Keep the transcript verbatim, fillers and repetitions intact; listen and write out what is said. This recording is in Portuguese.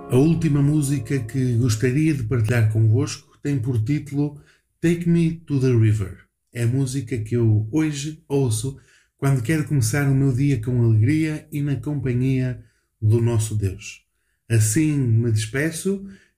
A última música que gostaria de partilhar convosco tem por título Take Me to the River. É a música que eu hoje ouço quando quero começar o meu dia com alegria e na companhia do nosso Deus. Assim me despeço